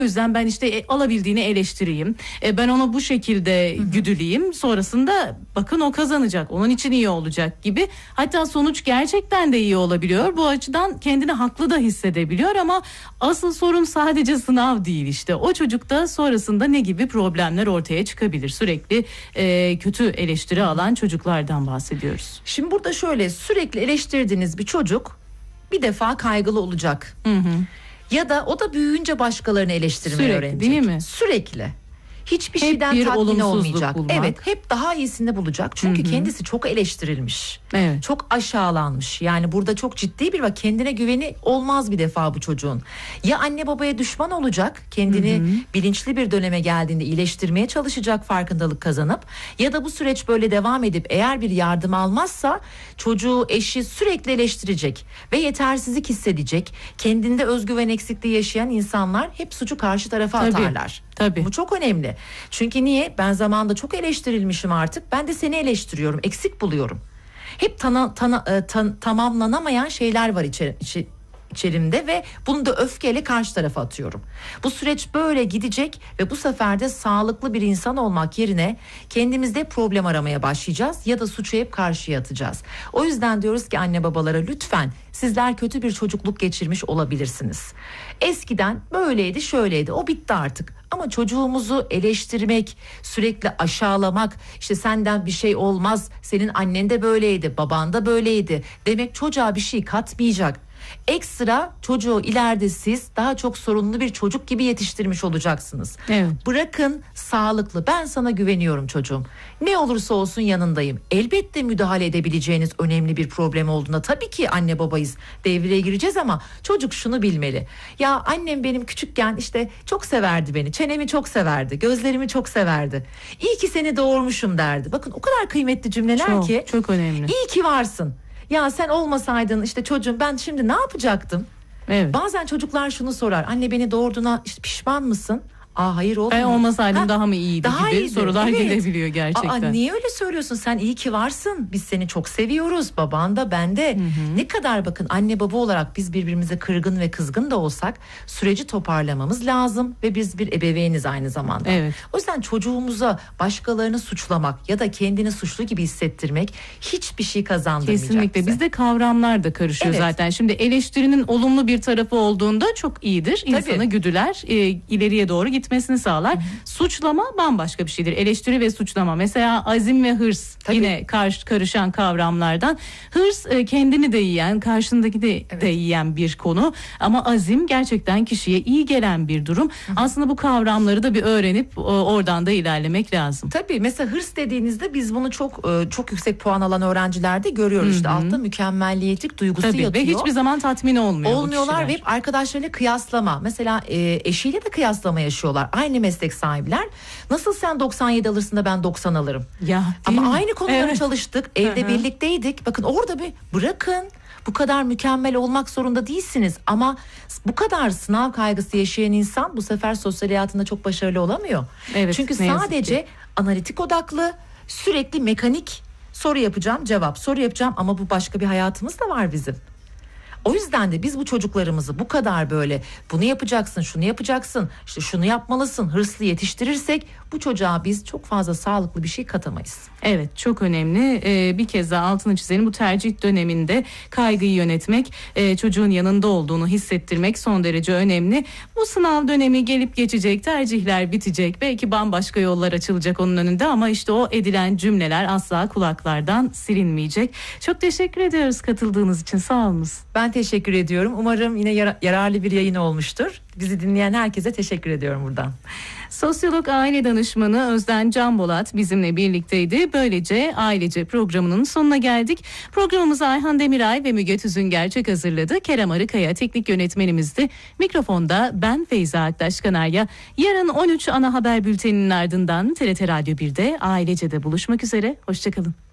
O yüzden ben işte alabildiğini eleştireyim. Ben onu bu şekilde güdüleyim. Sonrasında bakın o kazanacak. Onun için iyi olacak gibi. Hatta sonuç gerçekten de iyi olabiliyor. Bu açıdan kendini haklı da hissedebiliyor ama asıl sorun sadece sınav değil işte. O çocukta sonrasında ne gibi problemler ortaya çıkabilir? Sürekli kötü eleştiri alan çocuklardan bahsediyoruz. Şimdi burada şöyle, sürekli eleştirdiğiniz bir çocuk bir defa kaygılı olacak. Ya da o da büyüyünce başkalarını eleştirmeyi öğrenecek. Değil mi? Sürekli. Hiçbir Hep şeyden bir tatmin olumsuzluk olmayacak. bulmak. Evet, hep daha iyisini bulacak. Çünkü kendisi çok eleştirilmiş. Evet. Çok aşağılanmış. Yani burada çok ciddi bir kendine güveni olmaz bir defa bu çocuğun. Ya anne babaya düşman olacak, kendini bilinçli bir döneme geldiğinde iyileştirmeye çalışacak, farkındalık kazanıp, ya da bu süreç böyle devam edip eğer bir yardım almazsa çocuğu, eşi sürekli eleştirecek ve yetersizlik hissedecek. Kendinde özgüven eksikliği yaşayan insanlar hep suçu karşı tarafa atarlar. Tabii. Bu çok önemli. Çünkü niye? Ben zamanında çok eleştirilmişim artık. Ben de seni eleştiriyorum. Eksik buluyorum. Hep tamamlanamayan şeyler var içerimde ve bunu da öfkeyle karşı tarafa atıyorum. Bu süreç böyle gidecek ve bu sefer de sağlıklı bir insan olmak yerine kendimizde problem aramaya başlayacağız ya da suçu hep karşıya atacağız. O yüzden diyoruz ki anne babalara, lütfen, sizler kötü bir çocukluk geçirmiş olabilirsiniz. Eskiden böyleydi, şöyleydi, o bitti artık. Ama çocuğumuzu eleştirmek, sürekli aşağılamak, işte senden bir şey olmaz, senin annen de böyleydi, baban da böyleydi demek çocuğa bir şey katmayacak. Ekstra çocuğu ileride siz daha çok sorunlu bir çocuk gibi yetiştirmiş olacaksınız. Evet. Bırakın sağlıklı, ben sana güveniyorum çocuğum. Ne olursa olsun yanındayım. Elbette müdahale edebileceğiniz önemli bir problem olduğunda tabii ki anne babayız, devreye gireceğiz ama çocuk şunu bilmeli. Ya annem benim küçükken işte çok severdi beni. Çenemi çok severdi. Gözlerimi çok severdi. İyi ki seni doğurmuşum derdi. Bakın o kadar kıymetli cümleler ki. Çok önemli. İyi ki varsın. Ya sen olmasaydın işte çocuğum, ben şimdi ne yapacaktım? Evet. Bazen çocuklar şunu sorar. Anne beni doğurduğuna işte pişman mısın? Hayır oğlum. Ben olmasaydım daha mı iyiydi daha gibi iyiydi. sorular Evet. gelebiliyor gerçekten. Niye öyle söylüyorsun? Sen iyi ki varsın. Biz seni çok seviyoruz. Baban da, ben de. Ne kadar, bakın, anne baba olarak biz birbirimize kırgın ve kızgın da olsak süreci toparlamamız lazım ve biz bir ebeveyniz aynı zamanda. Evet. O yüzden çocuğumuza başkalarını suçlamak ya da kendini suçlu gibi hissettirmek hiçbir şey kazandırmayacak. Kesinlikle. bize. Bizde kavramlar da karışıyor zaten. Şimdi eleştirinin olumlu bir tarafı olduğunda çok iyidir. İnsanı güdüler, ileriye doğru gitmesini sağlar. Suçlama bambaşka bir şeydir. Eleştiri ve suçlama. Mesela azim ve hırs yine karışan kavramlardan. Hırs kendini de yiyen, karşındaki de yiyen bir konu. Ama azim gerçekten kişiye iyi gelen bir durum. Aslında bu kavramları da bir öğrenip oradan da ilerlemek lazım. Tabii, mesela hırs dediğinizde biz bunu çok yüksek puan alan öğrencilerde görüyoruz. İşte altta mükemmelliyetçilik duygusu yatıyor. Ve hiçbir zaman tatmin olmuyorlar ve hep arkadaşlarıyla kıyaslama. Mesela eşiyle de kıyaslama yaşıyorlar. Aynı meslek sahibiler. Nasıl sen 97 alırsın da ben 90 alırım? Ama aynı konuları çalıştık. Evde birlikteydik. Bakın orada bir bırakın. Bu kadar mükemmel olmak zorunda değilsiniz. Ama bu kadar sınav kaygısı yaşayan insan bu sefer sosyal hayatında çok başarılı olamıyor. Çünkü sadece analitik odaklı, sürekli mekanik, soru yapacağım, cevap, soru yapacağım, ama bu başka bir hayatımız da var bizim. O yüzden de biz bu çocuklarımızı bu kadar böyle bunu yapacaksın, şunu yapacaksın, işte şunu yapmalısın, hırslı yetiştirirsek bu çocuğa biz çok fazla sağlıklı bir şey katamayız. Evet, çok önemli. Bir kez daha altını çizelim. Bu tercih döneminde kaygıyı yönetmek, çocuğun yanında olduğunu hissettirmek son derece önemli. Bu sınav dönemi gelip geçecek, tercihler bitecek. Belki bambaşka yollar açılacak onun önünde ama işte o edilen cümleler asla kulaklardan silinmeyecek. Çok teşekkür ediyoruz katıldığınız için. Sağ olunuz. Ben teşekkür ediyorum. Umarım yine yararlı bir yayın olmuştur. Bizi dinleyen herkese teşekkür ediyorum buradan. Sosyolog aile danışmanı Özden Canbolat bizimle birlikteydi. Böylece Ailece programının sonuna geldik. Programımızı Ayhan Demiray ve Müge Tüzüngerçek hazırladı. Kerem Arıkaya teknik yönetmenimizdi. Mikrofonda ben Feyza Aktaş Kanarya. Yarın 13 ana haber bülteninin ardından TRT Radyo 1'de Ailece'de buluşmak üzere. Hoşçakalın.